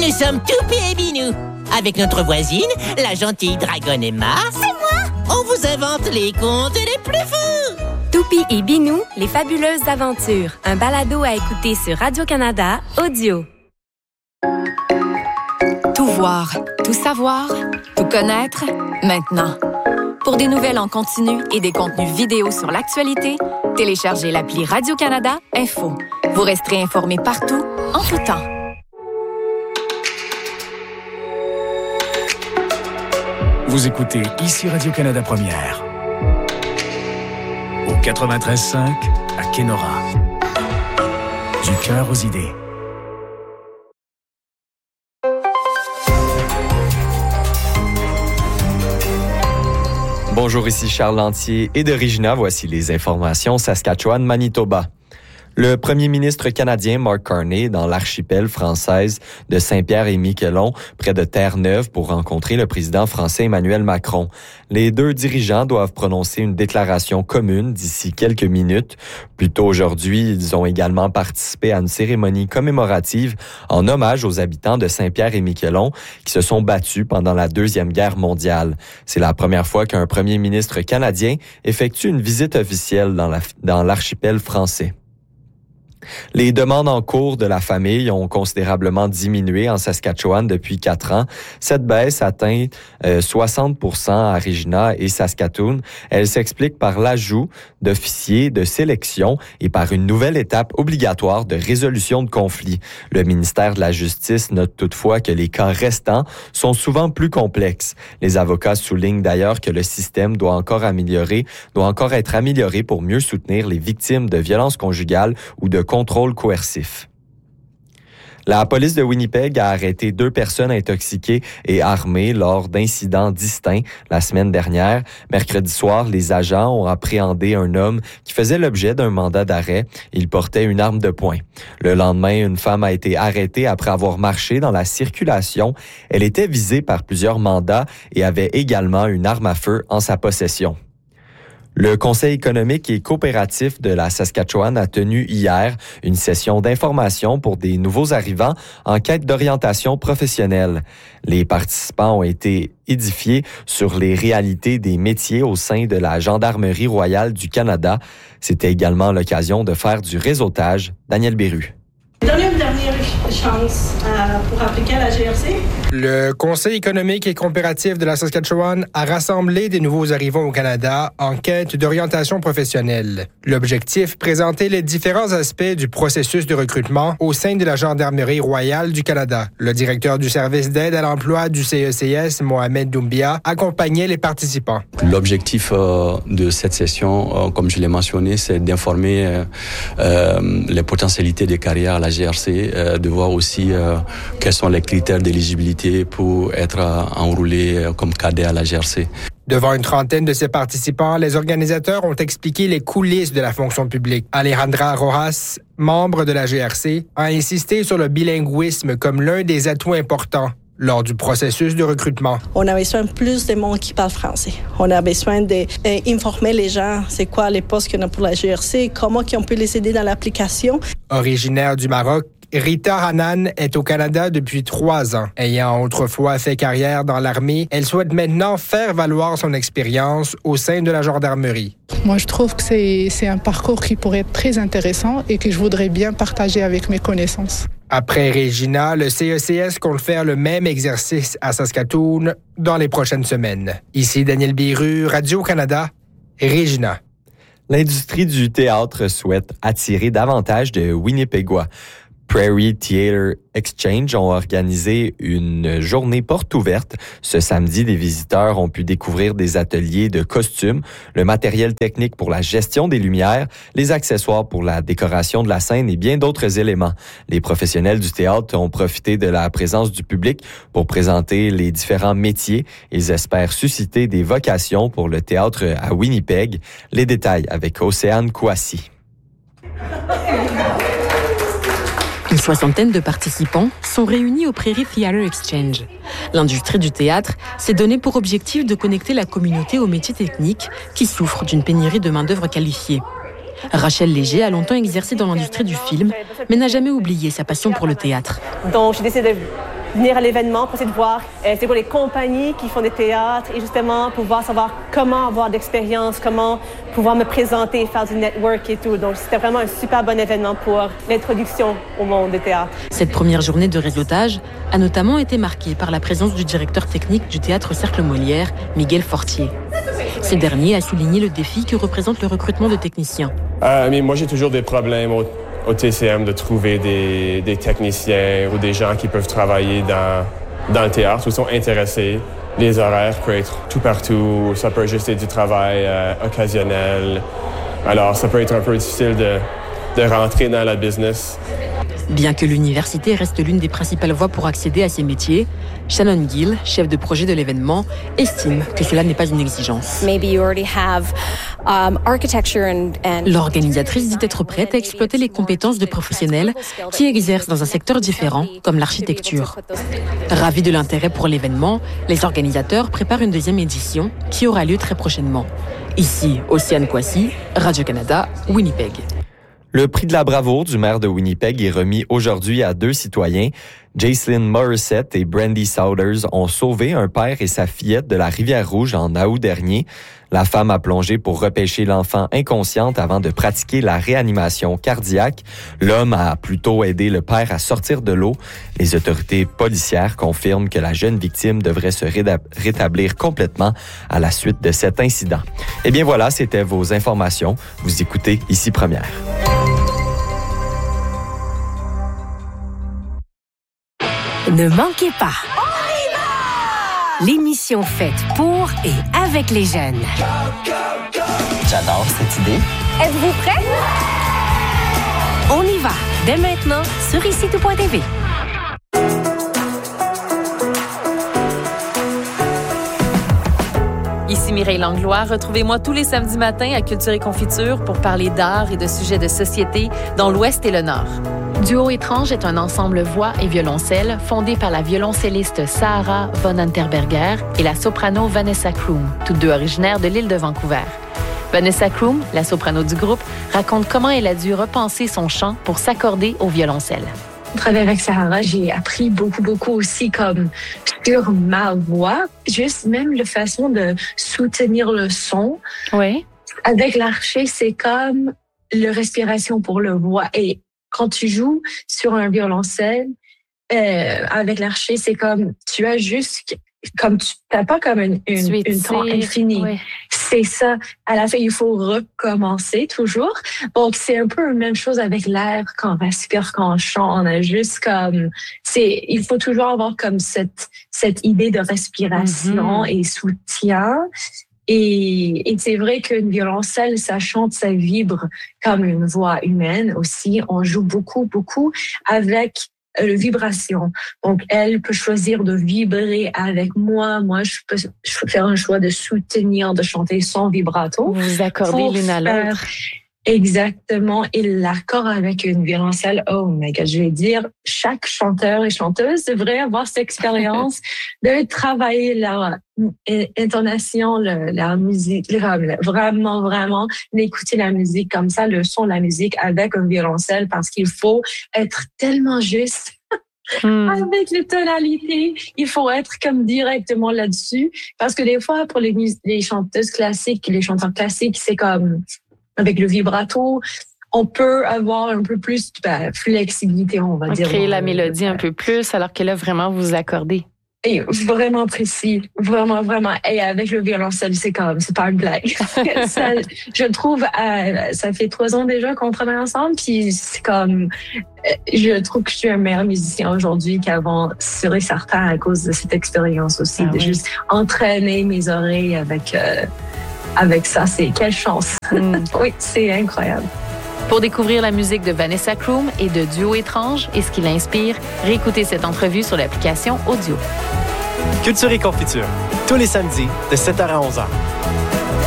Nous sommes Toupie et Binou. Avec notre voisine, la gentille dragonne Emma. C'est moi! On vous invente les contes les plus fous. Toupie et Binou, les fabuleuses aventures. Un balado à écouter sur Radio-Canada Audio. Tout voir, tout savoir, tout connaître, maintenant. Pour des nouvelles en continu et des contenus vidéo sur l'actualité, téléchargez l'appli Radio-Canada Info. Vous resterez informés partout, en tout temps. Vous écoutez ici Radio-Canada Première. Au 93.5 à Kenora. Du cœur aux idées. Bonjour, ici Charles Lantier et de Regina, voici les informations Saskatchewan-Manitoba. Le premier ministre canadien Mark Carney dans l'archipel française de Saint-Pierre-et-Miquelon, près de Terre-Neuve, pour rencontrer le président français Emmanuel Macron. Les deux dirigeants doivent prononcer une déclaration commune d'ici quelques minutes. Plus tôt aujourd'hui, ils ont également participé à une cérémonie commémorative en hommage aux habitants de Saint-Pierre-et-Miquelon qui se sont battus pendant la Deuxième Guerre mondiale. C'est la première fois qu'un premier ministre canadien effectue une visite officielle dans l'archipel français. Les demandes en cours de la famille ont considérablement diminué en Saskatchewan depuis 4 ans. Cette baisse atteint 60% à Regina et Saskatoon. Elle s'explique par l'ajout d'officiers de sélection et par une nouvelle étape obligatoire de résolution de conflits. Le ministère de la Justice note toutefois que les cas restants sont souvent plus complexes. Les avocats soulignent d'ailleurs que le système doit encore être amélioré pour mieux soutenir les victimes de violences conjugales ou de contrôle coercif. La police de Winnipeg a arrêté 2 personnes intoxiquées et armées lors d'incidents distincts la semaine dernière. Mercredi soir, les agents ont appréhendé un homme qui faisait l'objet d'un mandat d'arrêt. Il portait une arme de poing. Le lendemain, une femme a été arrêtée après avoir marché dans la circulation. Elle était visée par plusieurs mandats et avait également une arme à feu en sa possession. Le Conseil économique et coopératif de la Saskatchewan a tenu hier une session d'information pour des nouveaux arrivants en quête d'orientation professionnelle. Les participants ont été édifiés sur les réalités des métiers au sein de la Gendarmerie royale du Canada. C'était également l'occasion de faire du réseautage. Daniel Béru. Donner une dernière chance pour appliquer à la GRC. Le Conseil économique et coopératif de la Saskatchewan a rassemblé des nouveaux arrivants au Canada en quête d'orientation professionnelle. L'objectif, présenter les différents aspects du processus de recrutement au sein de la Gendarmerie royale du Canada. Le directeur du service d'aide à l'emploi du CECS, Mohamed Doumbia, accompagnait les participants. L'objectif de cette session, comme je l'ai mentionné, c'est d'informer les potentialités des carrières à la GRC, de voir aussi quels sont les critères d'éligibilité pour être enrôlé comme cadet à la GRC. Devant une trentaine de ces participants, les organisateurs ont expliqué les coulisses de la fonction publique. Alejandra Rojas, membre de la GRC, a insisté sur le bilinguisme comme l'un des atouts importants lors du processus de recrutement. On a besoin de plus de monde qui parle français. On a besoin d'informer les gens c'est quoi les postes qu'on a pour la GRC, comment on peut les aider dans l'application. Originaire du Maroc, Rita Hanan est au Canada depuis 3 ans. Ayant autrefois fait carrière dans l'armée, elle souhaite maintenant faire valoir son expérience au sein de la gendarmerie. Moi, je trouve que c'est un parcours qui pourrait être très intéressant et que je voudrais bien partager avec mes connaissances. Après Regina, le CECS compte faire le même exercice à Saskatoon dans les prochaines semaines. Ici Daniel Biru, Radio-Canada, Regina. L'industrie du théâtre souhaite attirer davantage de Winnipégois. Prairie Theatre Exchange ont organisé une journée porte ouverte. Ce samedi, des visiteurs ont pu découvrir des ateliers de costumes, le matériel technique pour la gestion des lumières, les accessoires pour la décoration de la scène et bien d'autres éléments. Les professionnels du théâtre ont profité de la présence du public pour présenter les différents métiers. Ils espèrent susciter des vocations pour le théâtre à Winnipeg. Les détails avec Océane Kouassi. Une soixantaine de participants sont réunis au Prairie Theatre Exchange. L'industrie du théâtre s'est donné pour objectif de connecter la communauté aux métiers techniques qui souffrent d'une pénurie de main-d'œuvre qualifiée. Rachel Léger a longtemps exercé dans l'industrie du film, mais n'a jamais oublié sa passion pour le théâtre. Donc, j'ai décidé venir à l'événement pour essayer de voir c'est quoi les compagnies qui font des théâtres et justement pouvoir savoir comment avoir d'expérience, comment pouvoir me présenter, faire du network et tout. Donc, c'était vraiment un super bon événement pour l'introduction au monde des théâtres. Cette première journée de réseautage a notamment été marquée par la présence du directeur technique du Théâtre Cercle Molière, Miguel Fortier. Ce dernier a souligné le défi que représente le recrutement de techniciens. Mais moi, j'ai toujours des problèmes au TCM de trouver des techniciens ou des gens qui peuvent travailler dans le théâtre ou sont intéressés. Les horaires peuvent être tout partout, ça peut juste être du travail occasionnel. Alors, ça peut être un peu difficile de rentrer dans la business. Bien que l'université reste l'une des principales voies pour accéder à ces métiers, Shannon Gill, chef de projet de l'événement, estime que cela n'est pas une exigence. L'organisatrice dit être prête à exploiter les compétences de professionnels qui exercent dans un secteur différent, comme l'architecture. Ravis de l'intérêt pour l'événement, les organisateurs préparent une deuxième édition qui aura lieu très prochainement. Ici, Océane Kwasi, Radio-Canada, Winnipeg. Le prix de la bravoure du maire de Winnipeg est remis aujourd'hui à 2 citoyens. Jaislyn Morissette et Brandy Souders ont sauvé un père et sa fillette de la Rivière-Rouge en août dernier. La femme a plongé pour repêcher l'enfant inconsciente avant de pratiquer la réanimation cardiaque. L'homme a plutôt aidé le père à sortir de l'eau. Les autorités policières confirment que la jeune victime devrait se rétablir complètement à la suite de cet incident. Eh bien voilà, c'était vos informations. Vous écoutez Ici Première. Ne manquez pas. L'émission faite pour et avec les jeunes. J'adore cette idée. Êtes-vous prêts? On y va, dès maintenant, sur ICTout.tv. Ici Mireille Langlois. Retrouvez-moi tous les samedis matins à Culture et Confiture pour parler d'art et de sujets de société dans l'Ouest et le Nord. Duo étrange est un ensemble voix et violoncelle fondé par la violoncelliste Sahara von Unterberger et la soprano Vanessa Kroom, toutes deux originaires de l'île de Vancouver. Vanessa Kroom, la soprano du groupe, raconte comment elle a dû repenser son chant pour s'accorder au violoncelle. Au travers avec Sahara, j'ai appris beaucoup aussi comme sur ma voix, juste même la façon de soutenir le son. Oui. Avec l'archer, c'est comme la respiration pour le voix. Et quand tu joues sur un violoncelle, avec l'archer, c'est comme tu as juste comme tu n'as pas comme une temps infini. Oui. C'est ça. À la fin, il faut recommencer toujours. Donc, c'est un peu la même chose avec l'air quand on respire, quand on chante. On a juste comme il faut toujours avoir comme cette idée de respiration et soutien. Et c'est vrai qu'une violoncelle, ça chante, ça vibre comme une voix humaine aussi. On joue beaucoup avec la vibration. Donc, elle peut choisir de vibrer avec moi. Moi, je peux faire un choix de soutenir, de chanter sans vibrato. Vous vous accordez l'une à l'autre. Exactement. Et l'accord avec une violoncelle, oh my God, je vais dire, chaque chanteur et chanteuse devrait avoir cette expérience de travailler leur intonation, la musique, vraiment d'écouter la musique comme ça, le son de la musique avec un violoncelle, parce qu'il faut être tellement juste. Avec les tonalités, il faut être comme directement là-dessus, parce que des fois, pour les chanteuses classiques, les chanteurs classiques, c'est comme avec le vibrato, on peut avoir un peu plus de flexibilité, on va dire. Créer la mélodie un peu plus, alors que là, vraiment, vous accordez. Et vraiment précis, vraiment. Et avec le violoncelle, c'est pas une blague. Ça, je trouve, ça fait 3 ans déjà qu'on travaille ensemble, puis c'est comme, je trouve que je suis un meilleur musicien aujourd'hui qu'avant, sûr et certain, à cause de cette expérience aussi, de juste entraîner mes oreilles avec ça. C'est quelle chance. Oui, c'est incroyable. Pour découvrir la musique de Vanessa Kroom et de Duo étrange et ce qui l'inspire, réécoutez cette entrevue sur l'application Audio. Culture et Confiture, tous les samedis de 7h à 11h.